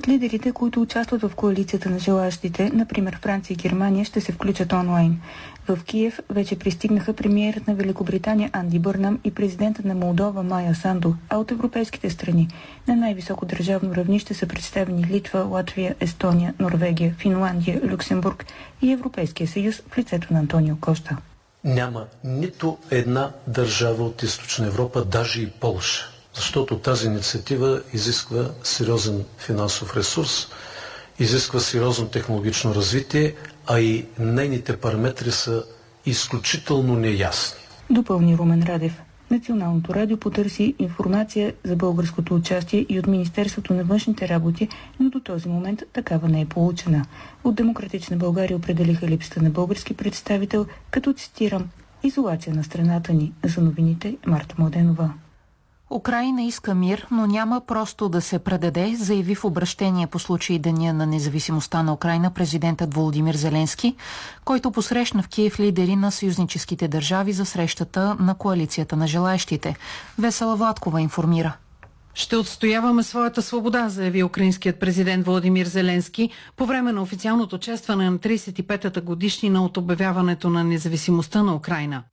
от лидерите, които участват в коалицията на желаящите, например Франция и Германия, ще се включат онлайн. В Киев вече пристигнаха премиерът на Великобритания Анди Бърнам и президентът на Молдова Майя Санду, а от европейските страни на най-високо държавно равнище са представени Литва, Латвия, Естония, Норвегия, Финландия, Люксембург и Европейския съюз в лицето на Антонио Кошта. Няма нито една държава от Източна Европа, даже и Полша, защото тази инициатива изисква сериозен финансов ресурс, изисква сериозно технологично развитие, а и нейните параметри са изключително неясни. Допълни Румен Радев. Националното радио потърси информация за българското участие и от Министерството на външните работи, но до този момент такава не е получена. От Демократична България определиха липсата на български представител, като цитирам: изолация на страната ни. За новините Марта Младенова. Украйна иска мир, но няма просто да се предаде, заяви в обращение по случай Деня на независимостта на Украйна президентът Володимир Зеленски, който посрещна в Киев лидери на съюзническите държави за срещата на коалицията на желаещите. Весела Владкова информира. Ще отстояваме своята свобода, заяви украинският президент Володимир Зеленски по време на официалното честване на 35-та годишнина от обявяването на независимостта на Украйна.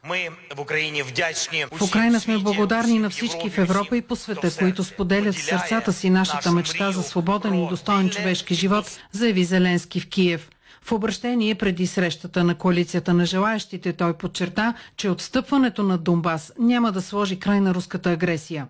В Украйна сме благодарни на всички в Европа и по света, които споделят в сърцата си нашата мечта за свободен и достоен човешки живот, заяви Зеленски в Киев. В обращение преди срещата на коалицията на желаещите той подчерта, че отстъпването на Донбас няма да сложи край на руската агресия.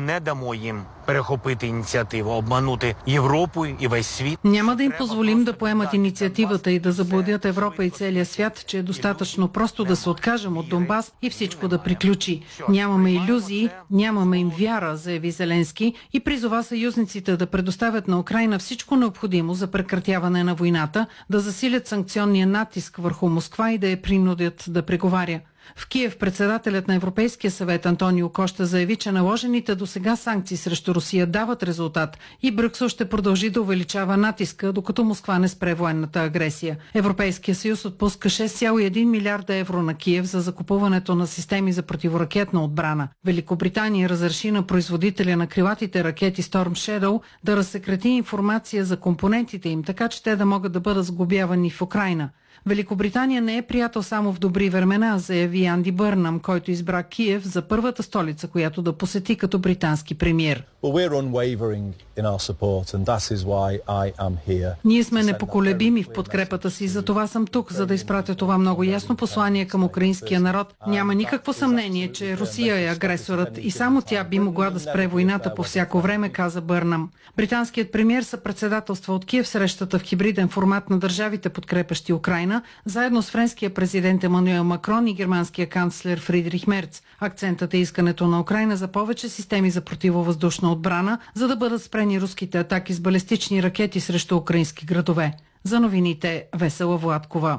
Няма да им позволим да поемат инициативата и да заблудят Европа и целия свят, че е достатъчно просто да се откажем от Донбас и всичко да приключи. Нямаме илюзии, нямаме им вяра, заяви Зеленски и призова съюзниците да предоставят на Украйна всичко необходимо за прекратяване на войната, да засилят санкционния натиск върху Москва и да я принудят да преговаря. В Киев председателят на Европейския съвет Антонио Кошта заяви, че наложените досега санкции срещу Русия дават резултат и Брюксел ще продължи да увеличава натиска, докато Москва не спре военната агресия. Европейския съюз отпуска 6,1 милиарда евро на Киев за закупуването на системи за противоракетна отбрана. Великобритания разреши на производителя на крилатите ракети Storm Shadow да разсекрети информация за компонентите им, така че те да могат да бъдат сглобявани в Украйна. Великобритания не е приятел само в добри времена, заяви Анди Бърнам, който избра Киев за първата столица, която да посети като британски премиер. Ние сме непоколебими в подкрепата си, за това съм тук, за да изпратя това много ясно послание към украинския народ. Няма никакво съмнение, че Русия е агресорът и само тя би могла да спре войната по всяко време, каза Бърнам. Британският премиер съпредседателства от Киев срещата в хибриден формат на държавите, подкрепящи Украйна, заедно с френския президент Емануел Макрон и германския канцлер Фридрих Мерц. Акцентът е искането на Украйна за повече системи за противовъздушна отбрана, за да бъдат спрени руските атаки с балистични ракети срещу украински градове. За новините Весела Владкова.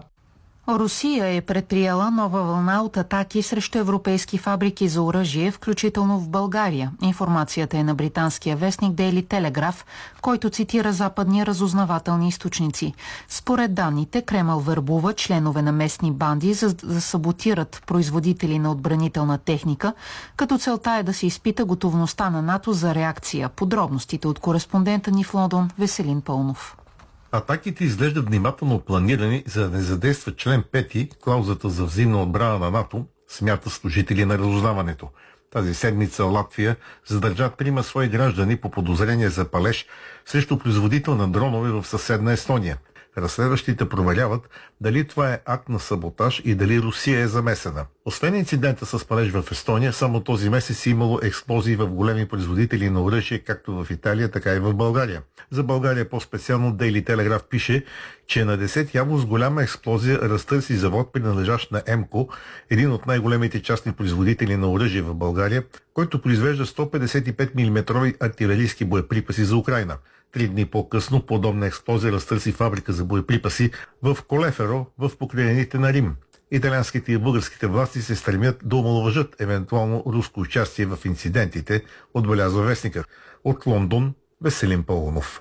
Русия е предприела нова вълна от атаки срещу европейски фабрики за оръжие, включително в България. Информацията е на британския вестник Daily Telegraph, който цитира западни разузнавателни източници. Според данните, Кремъл вербува членове на местни банди, за да саботират производители на отбранителна техника, като целта е да се изпита готовността на НАТО за реакция. Подробностите от кореспондента ни в Лондон Веселин Пълнов. Атаките изглеждат внимателно планирани, за да не задейства член 5, клаузата за взаимна отбрана на НАТО, смята служители на разузнаването. Тази седмица Латвия задържа 3 свои граждани по подозрение за палеж срещу производител на дронове в съседна Естония. Разследващите проверяват дали това е акт на саботаж и дали Русия е замесена. Освен инцидента с палеж в Естония, само този месец е имало експлозии в големи производители на оръжие, както в Италия, така и в България. За България по-специално Daily Telegraph пише, че на 10 август голяма експлозия разтърси завод, принадлежащ на МКО, един от най-големите частни производители на оръжие в България, който произвежда 155 мм артилерийски боеприпаси за Украйна. 3 дни по-късно подобна експлозия разтърси фабрика за боеприпаси в Колеферо, в покрайнините на Рим. Италианските и българските власти се стремят да омаловажат евентуално руско участие в инцидентите, отбелязва вестникът. От Лондон Веселин Пълнов.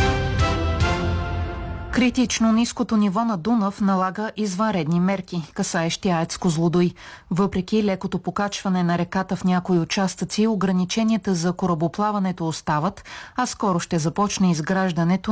Критично ниското ниво на Дунав налага извънредни мерки, касаещи АЕЦ Козлодуй. Въпреки лекото покачване на реката в някои участъци, ограниченията за корабоплаването остават, а скоро ще започне изграждането